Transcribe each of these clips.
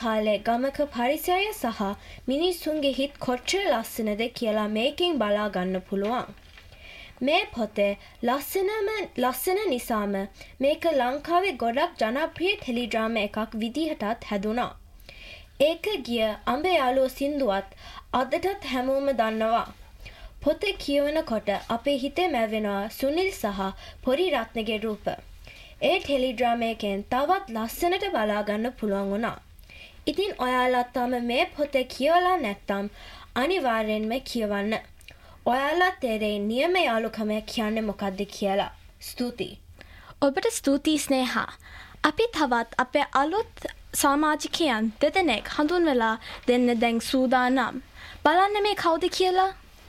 කාලේ ගමක පරිසරය සහ මිනිස්සුන්ගේ හිත් කොච්චර ලස්සනද කියලා මේකෙන් බලා ගන්න පුළුවන්. මේ පොතේ ලස්සන නිසාම මේක ලංකාවේ ගොඩක් ජනප්‍රිය ටෙලිඩ්‍රාමා එකක් විදිහටත් හැදුනා. ඒක ගිය අඹේ යාළුවෝ සින්දුවත් අදටත් හැමෝම දන්නවා. පොතේ කියවනකොට අපේ හිතේ මැවෙනවා සුනිල් සහ පොඩි රත්නගේ රූප. ඒ ටෙලිඩ්‍රාමා එකෙන් තවත් ලස්සනට බලා ගන්න පුළුවන් වුණා. ඉතින් ඔයාලත් තාම මේ පොතේ කියවලා නැත්නම් අනිවාර්යෙන්ම කියවන්න. ඔයාලා තේරෙයි නියම යාළුකම කියන්නේ මොකක්ද කියලා. ස්තුතියි. ඔබට ස්තුතියි ස්නේහා. අපි තවත් අපේ අලුත් සමාජිකයන් දෙදෙනෙක් හඳුන්වලා දෙන්න දැන් සූදානම්. බලන්න මේ කවුද කියලා.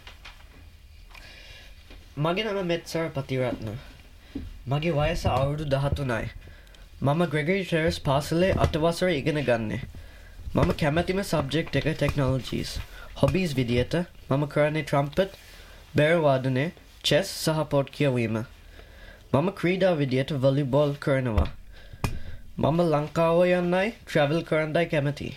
මගේ නම මෙත්සර් පතිරත්න. මගේ වයස අවුරුදු 13යි. මම ග්‍රෙගරි ටෙරස් පාසලේ අටවසර ඉගෙන ගන්නේ. මම කැමැතිම සබ්ජෙක්ට් එක ටෙක්නොලොජීස්. හොබීස් විදියට මම කරන්නේ ට්‍රම්පට්, බෙර වාදනය, චෙස් සහ පොත් කියවීම. මම ක්‍රීඩා විදියට වොලිබෝල් කරනවා. මම ලංකාව යන්නයි ට්‍රැවල් කරන්නයි කැමතියි.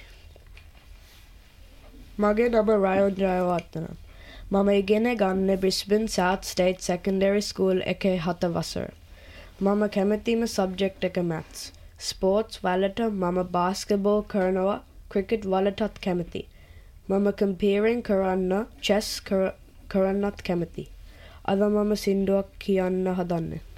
මගේ නම රයන් ජයවර්ධන. මම ඉගෙන ගන්නේ Brisbane south state secondary school එකේ 7 වසර. මම කැමතිම සබ්ජෙක්ට් එක මැත්ස්. ස්පෝර්ට්ස් වලට මම බාස්කට්බෝල් කරනවා, ක්‍රිකට් වලටත් කැමතියි. මම කම්පියරින් කරන්න, චෙස් කරන්නත් කැමතියි. අද මම සින්දුවක් කියන්න හදන්නේ.